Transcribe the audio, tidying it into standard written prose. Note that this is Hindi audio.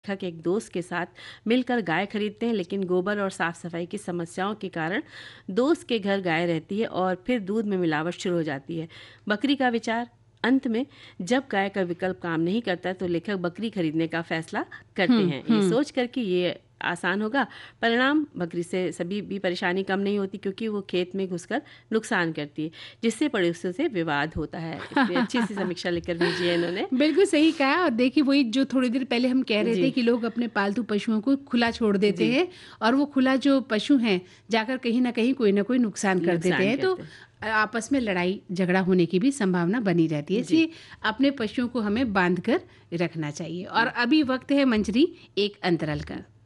लेखक एक दोस्त के साथ मिलकर गाय खरीदते हैं, लेकिन गोबर और साफ सफाई की समस्याओं के कारण दोस्त के घर गाय रहती है और फिर दूध में मिलावट शुरू हो जाती है। बकरी का विचार। अंत में जब गाय का विकल्प काम नहीं करता तो लेखक बकरी खरीदने का फैसला करते हैं, ये सोच कर कि ये आसान होगा। परिणाम, बकरी से सभी भी परेशानी कम नहीं होती, क्योंकि वो खेत में घुसकर नुकसान करती है, जिससे पड़ोसियों से विवाद होता है। इतनी अच्छी सी समीक्षा लिखकर भेजी है इन्होंने। बिल्कुल सही कहा। और देखिए, वही जो थोड़ी देर पहले हम कह रहे जी थे कि लोग अपने पालतू पशुओं को खुला छोड़ देते जी हैं, और वो खुला जो पशु हैं जाकर कहीं ना कहीं कोई ना कोई नुकसान कर देते नुकसान हैं, तो करते हैं। आपस में लड़ाई झगड़ा होने की भी संभावना बनी रहती है। जी इसलिए अपने पशुओं को हमें बांध कर रखना चाहिए। और अभी वक्त है मंजरी एक अंतराल का।